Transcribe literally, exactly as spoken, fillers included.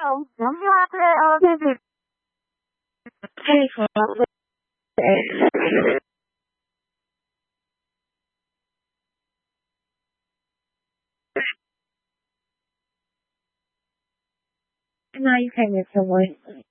Oh, don't you have to, uh, visit telephone? Now you can get someone.